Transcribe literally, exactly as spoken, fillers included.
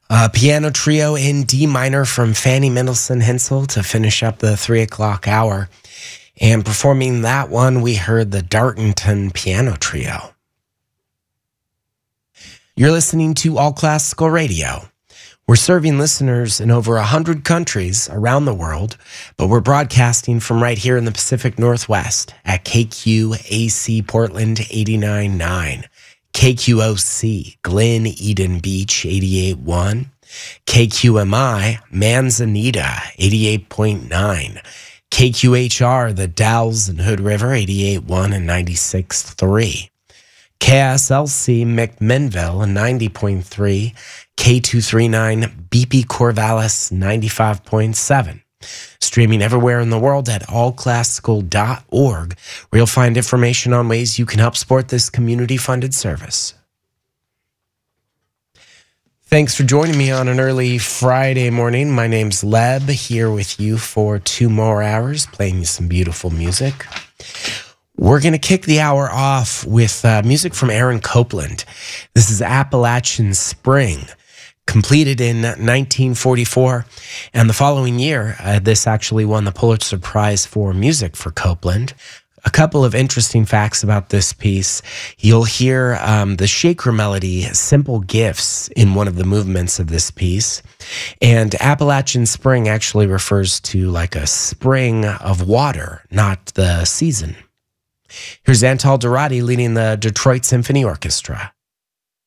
A piano trio in D minor from Fanny Mendelssohn Hensel to finish up the three o'clock hour. And performing that one, we heard the Dartington Piano Trio. You're listening to All Classical Radio. We're serving listeners in over one hundred countries around the world, but we're broadcasting from right here in the Pacific Northwest at K Q A C Portland eighty-nine point nine, K Q O C Glen Eden Beach eighty-eight point one, K Q M I Manzanita eighty-eight point nine, K Q H R the Dalles and Hood River eighty-eight point one and ninety-six point three, K S L C McMinnville ninety point three, K two thirty-nine B P Corvallis ninety-five point seven. Streaming everywhere in the world at all classical dot org, where you'll find information on ways you can help support this community-funded service. Thanks for joining me on an early Friday morning. My name's Leb, here with you for two more hours, playing you some beautiful music. We're going to kick the hour off with uh, music from Aaron Copland. This is Appalachian Spring, completed in nineteen forty-four. And the following year, uh, this actually won the Pulitzer Prize for Music for Copland. A couple of interesting facts about this piece. You'll hear um, the shaker melody, Simple Gifts, in one of the movements of this piece. And Appalachian Spring actually refers to like a spring of water, not the season. Here's Antal Dorati leading the Detroit Symphony Orchestra.